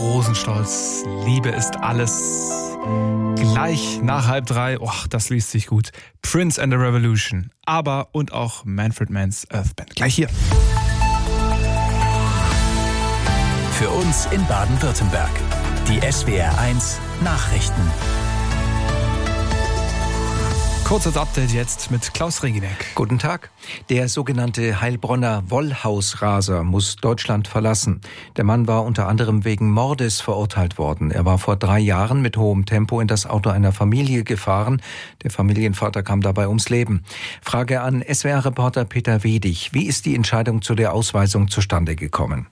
Rosenstolz. Liebe ist alles. Gleich nach 2:30. Oh, das liest sich gut. Prince and the Revolution. Aber und auch Manfred Mann's Earth Band. Gleich hier. Für uns in Baden-Württemberg. Die SWR1 Nachrichten. Kurzes Update jetzt mit Klaus Reginek. Guten Tag. Der sogenannte Heilbronner Wollhausraser muss Deutschland verlassen. Der Mann war unter anderem wegen Mordes verurteilt worden. Er war vor 3 Jahren mit hohem Tempo in das Auto einer Familie gefahren. Der Familienvater kam dabei ums Leben. Frage an SWR-Reporter Peter Wedig. Wie ist die Entscheidung zu der Ausweisung zustande gekommen?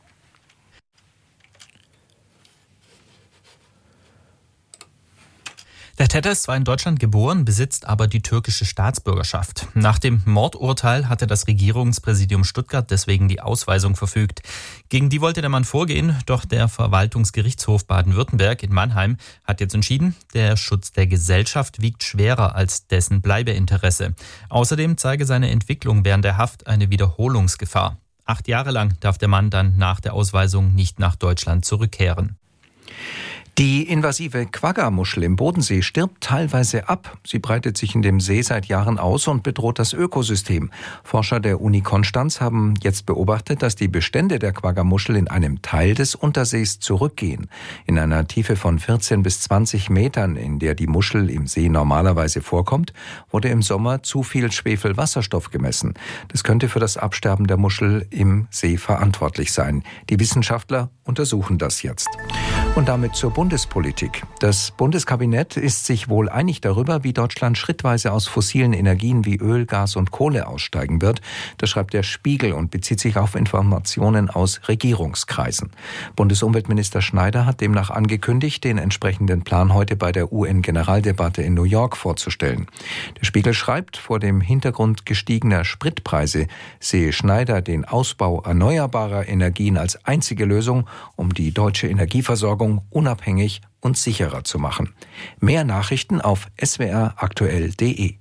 Der Täter ist zwar in Deutschland geboren, besitzt aber die türkische Staatsbürgerschaft. Nach dem Mordurteil hatte das Regierungspräsidium Stuttgart deswegen die Ausweisung verfügt. Gegen die wollte der Mann vorgehen, doch der Verwaltungsgerichtshof Baden-Württemberg in Mannheim hat jetzt entschieden, der Schutz der Gesellschaft wiegt schwerer als dessen Bleibeinteresse. Außerdem zeige seine Entwicklung während der Haft eine Wiederholungsgefahr. 8 Jahre lang darf der Mann dann nach der Ausweisung nicht nach Deutschland zurückkehren. Die invasive Quagga-Muschel im Bodensee stirbt teilweise ab. Sie breitet sich in dem See seit Jahren aus und bedroht das Ökosystem. Forscher der Uni Konstanz haben jetzt beobachtet, dass die Bestände der Quagga-Muschel in einem Teil des Untersees zurückgehen. In einer Tiefe von 14 bis 20 Metern, in der die Muschel im See normalerweise vorkommt, wurde im Sommer zu viel Schwefelwasserstoff gemessen. Das könnte für das Absterben der Muschel im See verantwortlich sein. Die Wissenschaftler untersuchen das jetzt. Und damit zur Bundespolitik. Das Bundeskabinett ist sich wohl einig darüber, wie Deutschland schrittweise aus fossilen Energien wie Öl, Gas und Kohle aussteigen wird. Das schreibt der Spiegel und bezieht sich auf Informationen aus Regierungskreisen. Bundesumweltminister Schneider hat demnach angekündigt, den entsprechenden Plan heute bei der UN-Generaldebatte in New York vorzustellen. Der Spiegel schreibt, vor dem Hintergrund gestiegener Spritpreise sehe Schneider den Ausbau erneuerbarer Energien als einzige Lösung, um die deutsche Energieversorgung unabhängig und sicherer zu machen. Mehr Nachrichten auf swraktuell.de.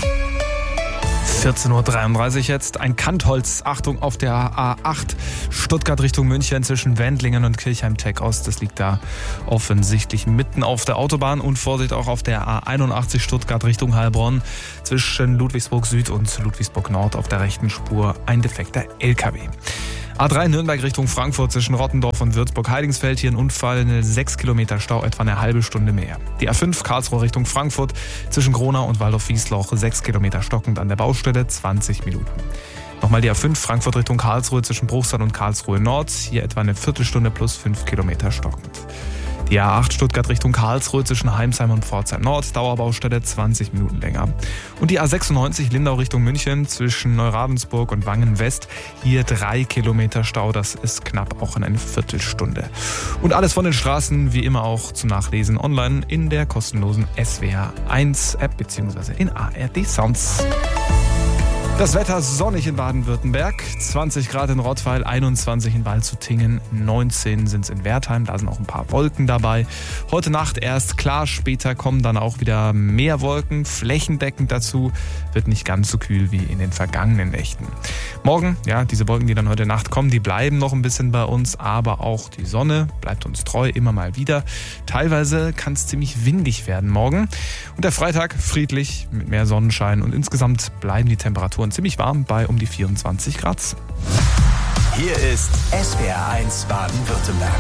14:33 Uhr jetzt. Ein Kantholz. Achtung auf der A8 Stuttgart Richtung München zwischen Wendlingen und Kirchheim-Tech Ost. Das liegt da offensichtlich mitten auf der Autobahn. Und Vorsicht auch auf der A81 Stuttgart Richtung Heilbronn zwischen Ludwigsburg Süd und Ludwigsburg Nord auf der rechten Spur ein defekter LKW. A3 Nürnberg Richtung Frankfurt zwischen Rottendorf und Würzburg-Heidingsfeld. Hier ein Unfall, 6 Kilometer Stau, etwa eine halbe Stunde mehr. Die A5 Karlsruhe Richtung Frankfurt zwischen Gronau und Waldorf-Wiesloch, 6 Kilometer stockend an der Baustelle, 20 Minuten. Nochmal die A5 Frankfurt Richtung Karlsruhe zwischen Bruchsal und Karlsruhe Nord. Hier etwa eine Viertelstunde plus 5 Kilometer stockend. Die A8 Stuttgart Richtung Karlsruhe zwischen Heimsheim und Pforzheim Nord, Dauerbaustelle 20 Minuten länger. Und die A96 Lindau Richtung München zwischen Neuravensburg und Wangen West, hier 3 Kilometer Stau, das ist knapp auch in eine Viertelstunde. Und alles von den Straßen wie immer auch zum Nachlesen online in der kostenlosen SWR1 App bzw. in ARD Sounds. Das Wetter sonnig in Baden-Württemberg, 20 Grad in Rottweil, 21 in Waldshutingen, 19 sind es in Wertheim, da sind auch ein paar Wolken dabei. Heute Nacht erst klar, später kommen dann auch wieder mehr Wolken, flächendeckend dazu, wird nicht ganz so kühl wie in den vergangenen Nächten. Morgen, ja, diese Wolken, die dann heute Nacht kommen, die bleiben noch ein bisschen bei uns, aber auch die Sonne bleibt uns treu, immer mal wieder. Teilweise kann es ziemlich windig werden morgen. Und der Freitag friedlich mit mehr Sonnenschein und insgesamt bleiben die Temperaturen ziemlich warm bei um die 24 Grad. Hier ist SWR1 Baden-Württemberg.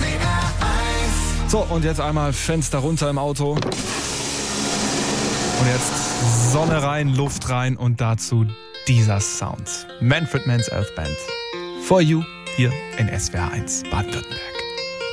So, und jetzt einmal Fenster runter im Auto. Und jetzt Sonne rein, Luft rein und dazu dieser Sound. Manfred Mann's Earth Band. For You hier in SWR1 Baden-Württemberg.